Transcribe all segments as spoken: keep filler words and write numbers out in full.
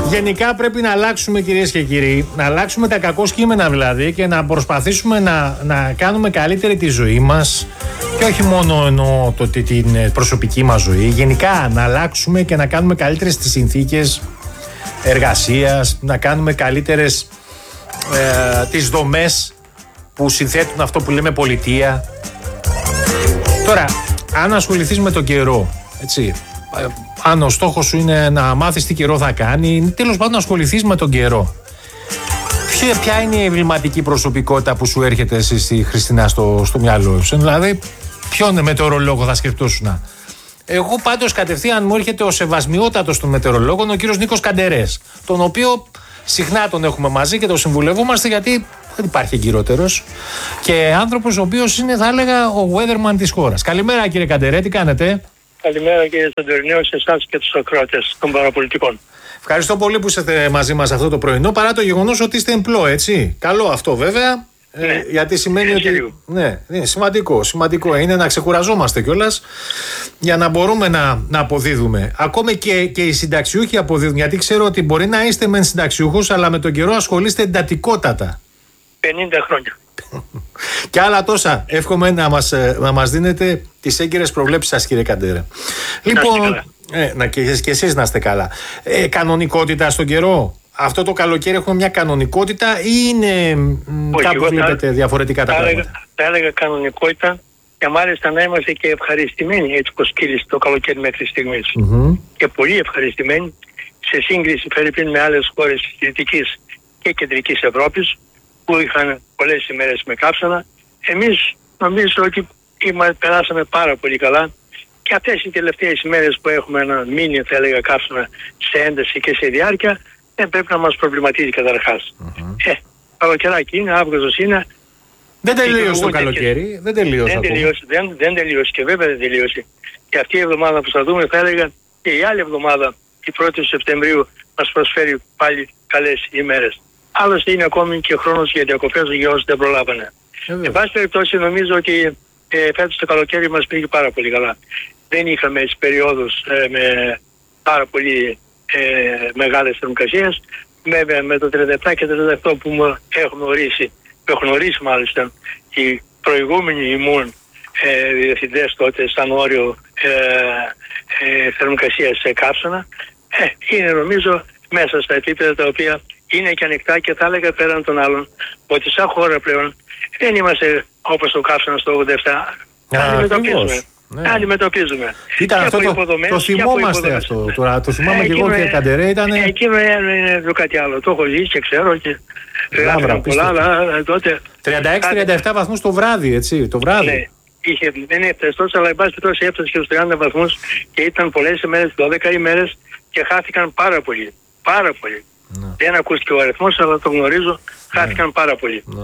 Γενικά πρέπει να αλλάξουμε, κυρίες και κύριοι, να αλλάξουμε τα κακό κείμενα δηλαδή και να προσπαθήσουμε να, να κάνουμε καλύτερη τη ζωή μας και όχι μόνο εννοώ το, την προσωπική μας ζωή. Γενικά να αλλάξουμε και να κάνουμε καλύτερες τις συνθήκες εργασίας, να κάνουμε καλύτερες ε, τις δομές που συνθέτουν αυτό που λέμε πολιτεία. Τώρα, αν ασχοληθείς με τον καιρό, έτσι, αν ο στόχος σου είναι να μάθεις τι καιρό θα κάνει, τέλος πάντων να ασχοληθείς με τον καιρό. Ποια, ποια είναι η εμβληματική προσωπικότητα που σου έρχεται εσύ στη Χριστίνα στο, στο μυαλό σου? Δηλαδή, ποιον μετεωρολόγο θα σκεφτόσουν? Εγώ πάντως κατευθείαν μου έρχεται ο σεβασμιότατος των μετεωρολόγων, ο κύριος Νίκος Καντερές, τον οποίο συχνά τον έχουμε μαζί και τον συμβουλευόμαστε γιατί δεν υπάρχει εγκυρότερος και άνθρωπος ο οποίος είναι, θα έλεγα, ο weatherman της χώρας. Καλημέρα κύριε Καντερέ, τι κάνετε? Καλημέρα κύριε Σαντορινέο, σε εσάς και τους ακροατές των παραπολιτικών. Ευχαριστώ πολύ που είστε μαζί μας αυτό το πρωινό, παρά το γεγονός ότι είστε εμπλό, έτσι. Καλό αυτό βέβαια, ναι, ε, γιατί σημαίνει ότι... Λίγο. Ναι, είναι σημαντικό, σημαντικό είναι να ξεκουραζόμαστε κιόλας για να μπορούμε να, να αποδίδουμε. Ακόμη και, και οι συνταξιούχοι αποδίδουν, γιατί ξέρω ότι μπορεί να είστε μεν συνταξιούχος, αλλά με τον καιρό ασχολείστε εντατικότατα. πενήντα χρόνια. Και άλλα τόσα. Εύχομαι να μας, να μας δίνετε τις έγκυρες προβλέψεις σας, κύριε Καντερέ. Λοιπόν, ε, να, και, και εσείς να είστε καλά. Ε, κανονικότητα στον καιρό. Αυτό το καλοκαίρι έχουμε μια κανονικότητα ή είναι όχι, κάπου βλέπετε θα, διαφορετικά τα θα πράγματα? Έλεγα, θα έλεγα κανονικότητα και μάλιστα να είμαστε και ευχαριστημένοι έτσι πως κύλησε το καλοκαίρι μέχρι στιγμής. Mm-hmm. Και πολύ ευχαριστημένοι σε σύγκριση περίπου με άλλες χώρες της Δυτικής και Κεντρικής Ευρώπης που είχαν πολλές ημέρες με κάψανα. Εμείς νομίζω ότι είμα, περάσαμε πάρα πολύ καλά και αυτές οι τελευταίες ημέρες που έχουμε ένα μήνυ, θα έλεγα, κάψανα σε ένταση και σε διάρκεια δεν πρέπει να μας προβληματίζει καταρχάς. Mm-hmm. Ε, καλοκαιράκι είναι, Αύγουστος είναι. Δεν τελείωσε το καλοκαίρι, και... δεν τελείωσε δεν τελείωσε, δεν, δεν τελείωσε και βέβαια δεν τελείωσε. Και αυτή η εβδομάδα που θα δούμε, θα έλεγα, και η άλλη εβδομάδα, η πρώτη του Σεπτεμβρίου, μας προσφέρει πάλι καλές ημέρες. Άλλωστε είναι ακόμη και χρόνος για διακοπές για όσοι δεν προλάβανε. Εν πάση περιπτώσει νομίζω ότι ε, φέτος το καλοκαίρι μας πήγε πάρα πολύ καλά. Δεν είχαμε τις περιόδους ε, με πάρα πολύ ε, μεγάλες θερμοκρασίες. Βέβαια με το τριάντα επτά και τριάντα οκτώ που έχουμε ορίσει, που έχουν ορίσει μάλιστα οι προηγούμενοι ημούν ε, διευθυντές τότε σαν όριο ε, ε, θερμοκρασίας σε κάψανα, ε, είναι νομίζω μέσα στα επίπεδα τα οποία είναι και ανοιχτά και θα έλεγα πέραν των άλλων ότι σαν χώρα πλέον δεν είμαστε όπως το κάψανα στο ογδόντα επτά. Αντιμετωπίζουμε. Ναι. Αντιμετωπίζουμε. Ήταν αυτό το, το θυμόμαστε αυτό. Τώρα το θυμάμαι ε, και εγώ και Καντερέ ήταν. Ε, εκείνο είναι το κάτι άλλο. Το έχω ζήσει και ξέρω και γράφω πολλά, αλλά τότε. τριάντα έξι τριάντα επτά βαθμούς το βράδυ, έτσι. Το βράδυ. Ναι. Είχε, δεν έφτασε τόσο, αλλά εν πάση περιπτώσει έφτασε και στους τριάντα βαθμούς και ήταν πολλές ημέρες, δώδεκα ημέρες και χάθηκαν πάρα πολύ. Πάρα πολύ. Ναι. Δεν ακούστηκε ο αριθμός, αλλά το γνωρίζω, χάθηκαν ναι. πάρα πολύ. Ναι.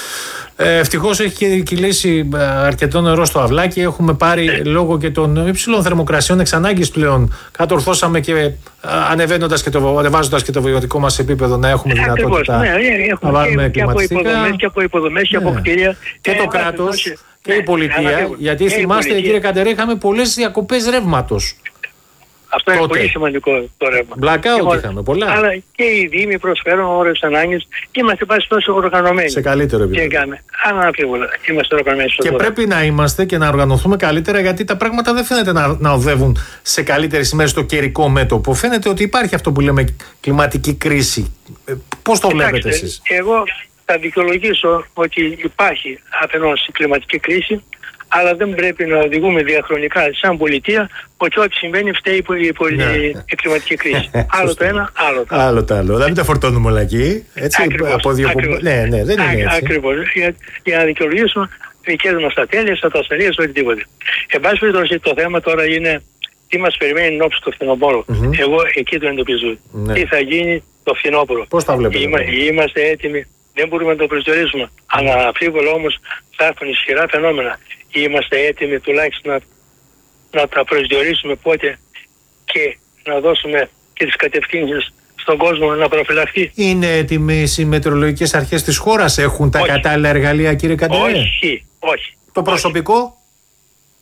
Ε, ευτυχώς έχει κυλήσει αρκετό νερό στο αυλάκι. Έχουμε πάρει ναι. λόγω και των υψηλών θερμοκρασιών εξ ανάγκης πλέον. Κατορθώσαμε και ανεβαίνοντας και το, ανεβάζοντας και το βιωτικό μας επίπεδο να έχουμε δυνατότητα ναι, να βάλουμε κλιματιστικά. Και από υποδομές και ναι. από κτίρια. Και ε, το κράτος και, και ναι, η πολιτεία. Ναι, γιατί θυμάστε, κύριε Καντερέ, είχαμε πολλές διακοπές ρεύματος. Αυτό είναι πολύ σημαντικό το ρεύμα. Blackout είχαμε πολλά. Αλλά και οι Δήμοι προσφέρουν ώρες ανάγκης και είμαστε πάση τόσο οργανωμένοι. Σε καλύτερο επίπεδο. Αναμφίβολα. Είμαστε οργανωμένοι. Και τώρα. Πρέπει να είμαστε και να οργανωθούμε καλύτερα, γιατί τα πράγματα δεν φαίνεται να, να οδεύουν σε καλύτερες ημέρες στο καιρικό μέτωπο. Φαίνεται ότι υπάρχει αυτό που λέμε κλιματική κρίση. Πώς το βλέπετε εσείς? Εγώ θα δικαιολογήσω ότι υπάρχει αφενός η κλιματική κρίση, αλλά δεν πρέπει να οδηγούμε διαχρονικά σαν πολιτεία ότι ό,τι συμβαίνει φταίει η κλιματική κρίση. Άλλο το ένα, άλλο το άλλο. Άλλο το άλλο. Δεν μην τα φορτώνουμε όλα εκεί. Έτσι, ακριβώς, από δύο ακριβώς. Που... Ναι, ναι, δεν είναι έτσι. Ακριβώς. Για, για να δικαιολογήσουμε δικές μας τα τέλεια, τα ασφαλείες, οτιδήποτε. Εν πάση περιπτώσει, το θέμα τώρα είναι τι μας περιμένει ενόψει το φθινοπόρο. Mm-hmm. Εγώ εκεί το εντοπίζω. Ναι. Τι θα γίνει το φθινόπωρο. Πώς τα βλέπετε? Είμα, είμαστε έτοιμοι. Δεν μπορούμε να το προσδιορίσουμε. Αναμφίβολα όμως θα έρθουν ισχυρά φαινόμενα. Είμαστε έτοιμοι τουλάχιστον να, να τα προσδιορίσουμε πότε και να δώσουμε και τις κατευθύνσεις στον κόσμο να προφυλαχθεί. Είναι έτοιμες οι μετεωρολογικές αρχές της χώρας? Έχουν τα όχι. κατάλληλα εργαλεία, κύριε Καντερέ? Όχι, όχι. Το προσωπικό?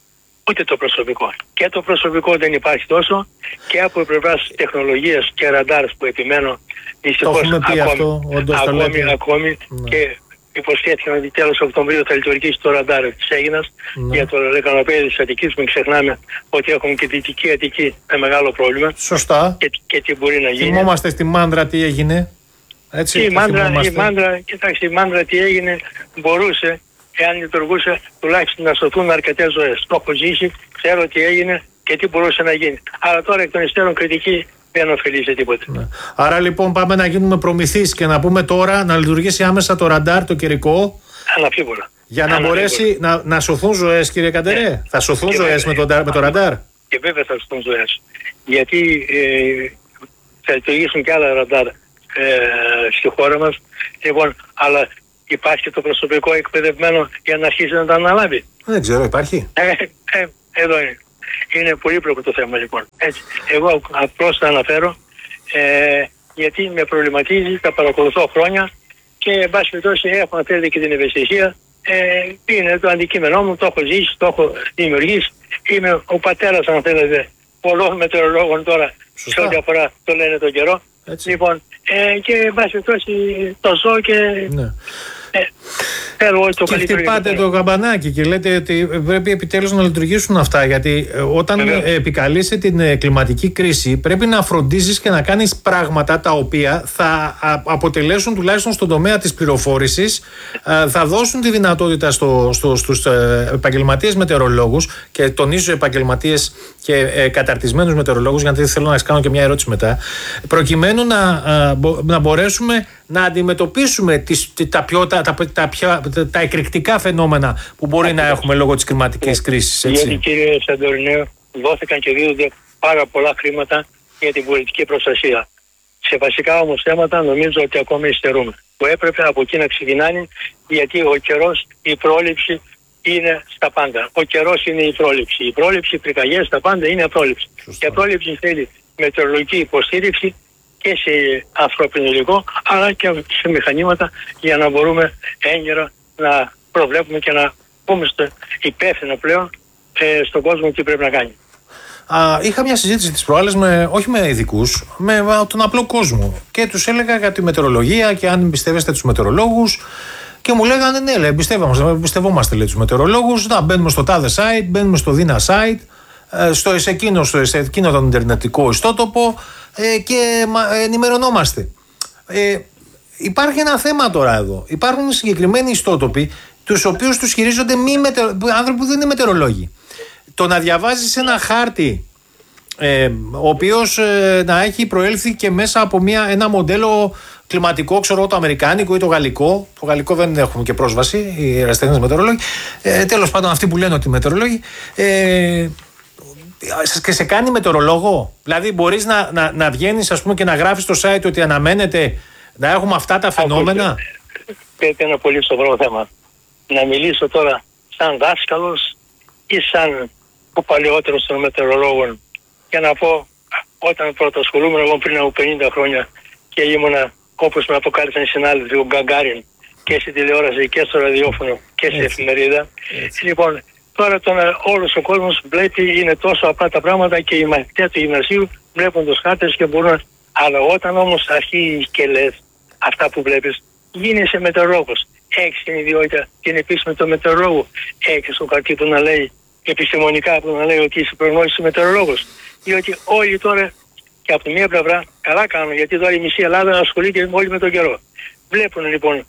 ούτε το προσωπικό. Και το προσωπικό δεν υπάρχει τόσο, και από πλευράς τεχνολογίας και ραντάρ που επιμένω, δυστυχώς ακόμη, αυτό, ακόμη, ακόμη, ακόμη ναι. Και υποσχέθηκαν ότι τέλος Οκτωβρίου θα λειτουργήσει το ραντάρ της Αίγινας, ναι. Για το λεκανοπέδιο της Αττικής. Μην ξεχνάμε ότι έχουμε και Δυτική Αττική με μεγάλο πρόβλημα. Σωστά. Και, και τι μπορεί να γίνει. Θυμόμαστε στη Μάνδρα τι έγινε. Έτσι, η, μάντρα, η Μάνδρα, κοιτάξτε, η Μάνδρα τι έγινε, μπορούσε, εάν λειτουργούσε, τουλάχιστον να σωθούν αρκετές ζωές. Το έχω ζήσει, ξέρω τι έγινε και τι μπορούσε να γίνει. Αλλά τώρα εκ των υστέρων κριτική δεν ωφελεί σε τίποτα. Ναι. Άρα λοιπόν πάμε να γίνουμε προμηθείς και να πούμε τώρα να λειτουργήσει άμεσα το ραντάρ, το καιρικό. Αναφίβολα. Για να Αναφίβολα. μπορέσει να, να σωθούν ζωές, κύριε Καντερέ. Ναι. Θα σωθούν ζωές με, με το ραντάρ. Και βέβαια θα σωθούν ζωές. Γιατί ε, θα λειτουργήσουν και άλλα ραντάρ ε, στη χώρα μας. Λοιπόν, αλλά υπάρχει και το προσωπικό εκπαιδευμένο για να αρχίσει να τα αναλάβει. Δεν ξέρω, υπάρχει. Ε, ε, εδώ είναι. Είναι πολύπλοκο το θέμα λοιπόν. Έτσι. Εγώ απλώς θα αναφέρω ε, γιατί με προβληματίζει, τα παρακολουθώ χρόνια και εν πάση περιπτώσει έχω αν θέλετε και την ευαισθησία. Ε, είναι το αντικείμενό μου, το έχω ζήσει, το έχω δημιουργήσει. Είμαι ο πατέρας αν θέλετε πολλών μετεωρολόγων τώρα. Σωστά. Σε ό,τι αφορά το λένε τον καιρό. Έτσι. Λοιπόν, ε, και εν πάση περιπτώσει το ζω και... Ναι. Ε, το και χτυπάτε το καμπανάκι και λέτε ότι πρέπει επιτέλους να λειτουργήσουν αυτά, γιατί όταν Βεβαίως. επικαλείσαι την κλιματική κρίση πρέπει να φροντίζεις και να κάνεις πράγματα τα οποία θα αποτελέσουν τουλάχιστον στον τομέα της πληροφόρησης, θα δώσουν τη δυνατότητα στο, στο, στους επαγγελματίες μετεωρολόγους, και τονίζω επαγγελματίες και καταρτισμένους μετεωρολόγους, γιατί θέλω να σας κάνω και μια ερώτηση μετά, προκειμένου να, να μπορέσουμε να αντιμετωπίσουμε τις, τα, πιο, τα, τα, τα, τα, τα εκρηκτικά φαινόμενα που μπορεί Ακριβώς. να έχουμε λόγω της κλιματικής κρίσης. Έτσι. Γιατί κύριε Σαντορινέο, δόθηκαν και δίδονται πάρα πολλά χρήματα για την πολιτική προστασία. Σε βασικά όμως θέματα νομίζω ότι ακόμη υστερούμε. Που έπρεπε από εκεί να ξεκινάνε, γιατί ο καιρός, η πρόληψη είναι στα πάντα. Ο καιρός είναι η πρόληψη. Η πρόληψη, οι πυρκαγιές, τα πάντα είναι πρόληψη. Σωστά. Και η πρόληψη θέλει μετεωρολογική υποστήριξη και σε ανθρώπινο υλικό, αλλά και σε μηχανήματα, για να μπορούμε έγκαιρα να προβλέπουμε και να πούμε στο υπεύθυνο πλέον ε, στον κόσμο τι πρέπει να κάνει. Α, είχα μια συζήτηση τις προάλλες, με, όχι με ειδικούς, με τον απλό κόσμο, και τους έλεγα για τη μετεωρολογία και αν εμπιστεύεστε τους μετεωρολόγους, και μου λέγανε ναι, λέει, εμπιστευόμαστε λέει, τους μετεωρολόγους, να μπαίνουμε στο τάδε site, μπαίνουμε στο δίνα site, στο, σε, εκείνο, σε εκείνο τον ιντερνετικό ιστότοπο, ε, και ενημερωνόμαστε. Ε, υπάρχει ένα θέμα τώρα εδώ. Υπάρχουν συγκεκριμένοι ιστότοποι, τους οποίους τους χειρίζονται μη μετε... άνθρωποι που δεν είναι μετεωρολόγοι. Το να διαβάζεις ένα χάρτη, ε, ο οποίος ε, να έχει προέλθει και μέσα από μια, ένα μοντέλο κλιματικό, ξέρω το αμερικάνικο ή το γαλλικό. Το γαλλικό δεν έχουμε και πρόσβαση, οι ερασιτέχνες μετεωρολόγοι. Ε, τέλος πάντων, αυτοί που λένε ότι μετεωρολόγοι. Ε, και σε κάνει μετεωρολόγο. Δηλαδή, μπορείς να, να, να βγαίνεις, ας πούμε, και να γράφεις στο site ότι αναμένεται να έχουμε αυτά τα φαινόμενα. Είναι ένα πολύ σοβαρό θέμα. Να μιλήσω τώρα σαν δάσκαλος ή σαν ο παλαιότερος των μετεωρολόγων, και να πω, όταν πρώτα ασχολούμαι εγώ πριν από πενήντα χρόνια και ήμουνα, όπως με αποκάλυψαν οι συνάδελφοι, ο Γκαγκάριν, και στη τηλεόραση και στο ραδιόφωνο και στην εφημερίδα. Έτσι. Λοιπόν, τώρα τον, όλος ο κόσμος βλέπει, είναι τόσο απλά τα πράγματα, και οι μαθητές του γυμνασίου βλέπουν τους χάρτες και μπορούν. Αλλά όταν όμως αρχίζεις και λες αυτά που βλέπεις, γίνεσαι μετεωρολόγος. Έχεις την ιδιότητα, την επίσημη του μετεωρολόγου. Έχεις το χαρτί που να λέει, επιστημονικά που να λέει ότι είσαι προγνώστης μετεωρολόγος. Διότι όλοι τώρα, και από τη μία πλευρά, καλά κάνουν, γιατί τώρα η μισή Ελλάδα ασχολείται όλοι με τον καιρό. Βλέπουν λοιπόν.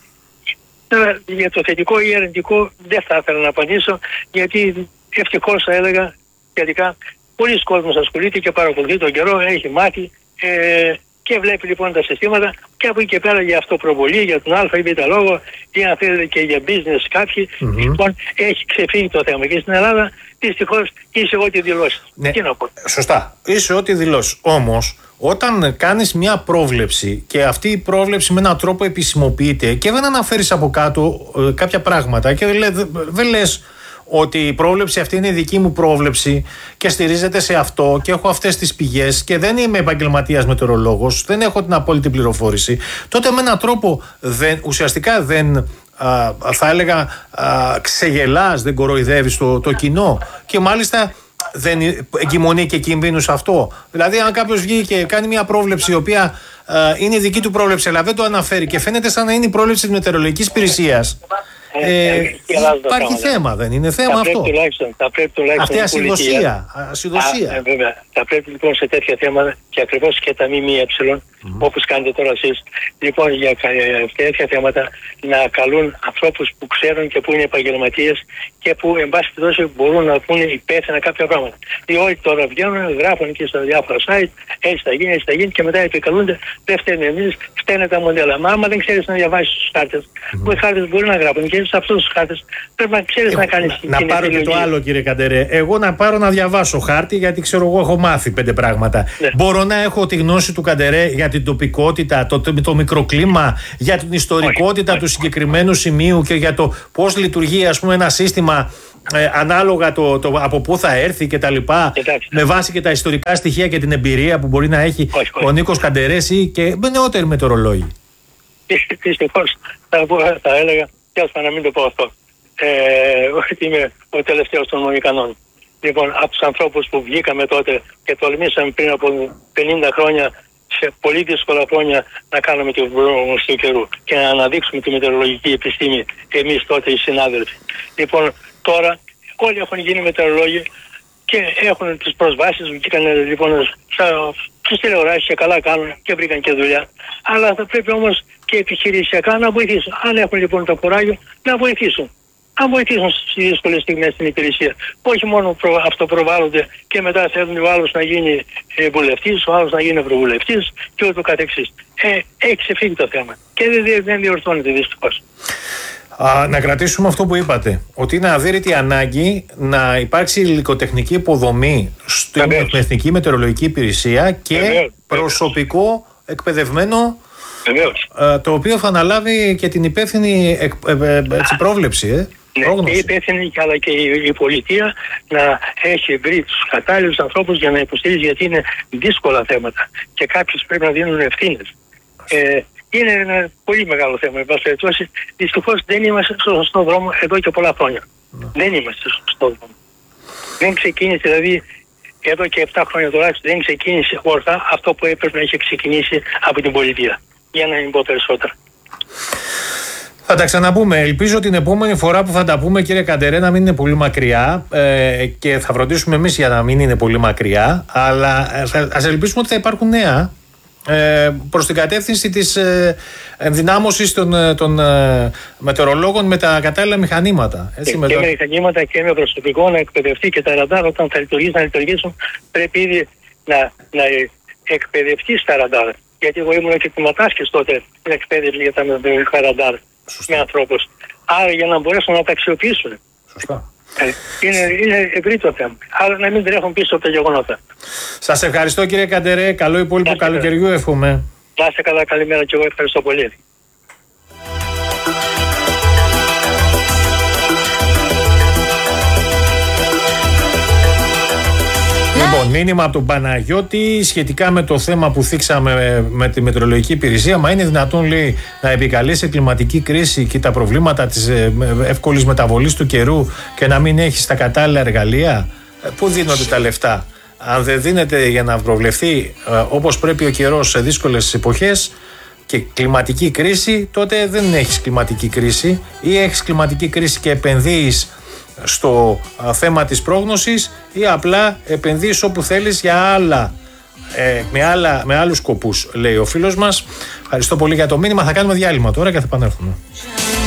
Τώρα για το θετικό ή αρνητικό δεν θα ήθελα να απαντήσω, γιατί ευτυχώς θα έλεγα τελικά πολλοί κόσμος ασχολείται και παρακολουθεί τον καιρό, έχει μάθει ε, και βλέπει λοιπόν τα συστήματα, και από εκεί και πέρα για αυτοπροβολή, για τον α ή β λόγο, ή αν θέλετε και για business κάποιοι, mm-hmm. λοιπόν έχει ξεφύγει το θέμα. Και στην Ελλάδα δυστυχώς είσαι ό,τι δηλώσεις. Ναι, τι να πω. Σωστά, είσαι ό,τι δηλώσεις. Όμως όταν κάνεις μια πρόβλεψη και αυτή η πρόβλεψη με έναν τρόπο επισημοποιείται και δεν αναφέρεις από κάτω ε, κάποια πράγματα και δεν, δεν λες ότι η πρόβλεψη αυτή είναι η δική μου πρόβλεψη και στηρίζεται σε αυτό και έχω αυτές τις πηγές και δεν είμαι επαγγελματίας μετεωρολόγος, δεν έχω την απόλυτη πληροφόρηση, τότε με έναν τρόπο δεν, ουσιαστικά δεν α, θα έλεγα α, ξεγελάς, δεν κοροϊδεύεις το, το κοινό και μάλιστα δεν εγκυμονεί και κινδύνους αυτό. Δηλαδή αν κάποιος βγει και κάνει μια πρόβλεψη η οποία α, είναι η δική του πρόβλεψη αλλά δεν το αναφέρει και φαίνεται σαν να είναι η πρόβλεψη της μετεωρολογικής υπηρεσίας, Ε, ε, υπάρχει θέμα, δεν είναι θέμα θα αυτό. Πρέπει τουλάχιστον, θα πρέπει τουλάχιστον αυτή ασυδοσία. ασυδοσία. Α, ε, βέβαια. Θα πρέπει λοιπόν σε τέτοια θέματα και ακριβώς και τα ΜΜΕ, mm. όπως κάνετε τώρα εσείς, λοιπόν για τέτοια θέματα να καλούν ανθρώπους που ξέρουν και που είναι επαγγελματίες και που εν πάση περιπτώσει μπορούν να πούνε υπεύθυνα κάποια πράγματα. Διότι όλοι τώρα βγαίνουν, γράφουν και στα διάφορα site, έτσι θα γίνει, έτσι θα γίνει και μετά επικαλούνται, δεν φταίνε εμείς, φταίνε τα μοντέλα. Μα άμα δεν ξέρεις να διαβάσεις τους χάρτες, mm. που οι χάρτες μπορεί να γράφουν και σε αυτούς τους χάρτες πρέπει να ξέρεις να κάνεις. Να, να πάρω και το άλλο, κύριε Καντερέ. Εγώ να πάρω να διαβάσω χάρτη γιατί ξέρω εγώ έχω μάθει πέντε πράγματα. Ναι. Μπορώ να έχω τη γνώση του Καντερέ για την τοπικότητα, το, το, το μικροκλίμα, για την ιστορικότητα όχι, του όχι. συγκεκριμένου σημείου και για το πώς λειτουργεί ας πούμε ένα σύστημα ε, ανάλογα το, το από πού θα έρθει και τα λοιπά, με βάση και τα ιστορικά στοιχεία και την εμπειρία που μπορεί να έχει όχι, ο όχι. Νίκος Καντερές ή και με νεότεροι μετεωρολόγοι. Δυστυχώς θα, θα έλεγα, και ας να μην το πω αυτό, ε, ότι είμαι ο τελευταίος των Μοϊκανών. Λοιπόν, από τους ανθρώπους που βγήκαμε τότε και τολμήσαμε πριν από πενήντα χρόνια, σε πολύ δύσκολα χρόνια, να κάνουμε την πρόγνωση του καιρού και να αναδείξουμε τη μετεωρολογική επιστήμη, εμείς τότε οι συνάδελφοι. Λοιπόν, τώρα όλοι έχουν γίνει μετεωρολόγοι και έχουν τις προσβάσεις, βγήκαν λοιπόν στις τηλεοράσεις και καλά κάνουν και βρήκαν και δουλειά. Αλλά θα πρέπει όμως και επιχειρησιακά να βοηθήσουν. Αν έχουν λοιπόν το κουράγιο, να βοηθήσουν. Να βοηθήσουν στις δύσκολες στιγμές στην υπηρεσία. Όχι μόνο προ, αυτοπροβάλλονται και μετά θέλουν ο άλλος να γίνει ε, βουλευτής, ο άλλος να γίνει ευρωβουλευτής και ούτω καθεξής. Ε, έχει ξεφύγει το θέμα και δεν, δεν διορθώνεται δυστυχώς. Α, να κρατήσουμε αυτό που είπατε, ότι είναι αδύρυτη ανάγκη να υπάρξει υλικοτεχνική υποδομή στην Εθνική Μετεωρολογική Υπηρεσία και Βεβαίως. προσωπικό εκπαιδευμένο, α, το οποίο θα αναλάβει και την υπεύθυνη εκ, ε, ε, έτσι, πρόβλεψη. Ε. Ναι, η υπεύθυνη αλλά και η, η πολιτεία να έχει βρει τους κατάλληλους ανθρώπους για να υποστηρίζει, γιατί είναι δύσκολα θέματα και κάποιους πρέπει να δίνουν ευθύνες. Ε, είναι ένα πολύ μεγάλο θέμα. Εν πάση περιπτώσει, δυστυχώς δεν είμαστε στο σωστό δρόμο εδώ και πολλά χρόνια. Ναι. Δεν είμαστε στο σωστό δρόμο. Δεν ξεκίνησε, δηλαδή, εδώ και επτά χρόνια τουλάχιστον, δεν ξεκίνησε ορθά αυτό που έπρεπε να έχει ξεκινήσει από την πολιτεία. Για να μην πω περισσότερα. Θα τα ξαναπούμε. Ελπίζω την επόμενη φορά που θα τα πούμε, κύριε Καντερέ, να μην είναι πολύ μακριά ε, και θα φροντίσουμε εμείς για να μην είναι πολύ μακριά. Αλλά θα, ας ελπίσουμε ότι θα υπάρχουν νέα ε, προς την κατεύθυνση της ε, ενδυνάμωσης των, των ε, μετεωρολόγων με τα κατάλληλα μηχανήματα. Έτσι, και με και το... με μηχανήματα και με προσωπικό να εκπαιδευτεί και τα ραντάρ όταν θα λειτουργήσουν, να λειτουργήσουν, πρέπει ήδη να, να εκπαιδευτεί στα ραντάρ. Γιατί εγώ ήμουν και τιματάσκης τότε στην εκπαίδευση για τα μετεωρολογικά ραντάρ με ανθρώπους. Άρα για να μπορέσουν να τα αξιοποιήσουν. Σωστά. Είναι, είναι ευρύ το θέμα. Άρα να μην τρέχουν πίσω από τα γεγονότα. Σας ευχαριστώ, κύριε Καντερέ. Καλό υπόλοιπο καλοκαιριού εύχομαι. Να είστε καλά, καλημέρα και εγώ ευχαριστώ πολύ. Λοιπόν, μήνυμα από τον Παναγιώτη σχετικά με το θέμα που θίξαμε με τη μετεωρολογική υπηρεσία. Μα είναι δυνατόν, λέει, να επικαλεί σε κλιματική κρίση και τα προβλήματα της εύκολης μεταβολής του καιρού και να μην έχει τα κατάλληλα εργαλεία? Πού δίνονται τα λεφτά? Αν δεν δίνεται για να προβλεφθεί όπως πρέπει ο καιρός σε δύσκολες εποχές και κλιματική κρίση, τότε δεν έχεις κλιματική κρίση, ή έχεις κλιματική κρίση και επενδύεις στο α, θέμα της πρόγνωσης, ή απλά επενδύεις όπου θέλεις για άλλα, ε, με, άλλα, με άλλους σκοπούς, λέει ο φίλος μας. Ευχαριστώ πολύ για το μήνυμα. Θα κάνουμε διάλειμμα τώρα και θα επανέλθουμε.